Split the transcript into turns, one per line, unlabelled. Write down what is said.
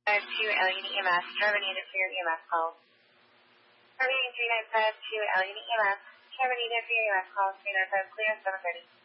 to LED EMS, terminated for your EMS call. Terminating 395 to LED EMS, terminated for your EMS call, 395 clear, 730.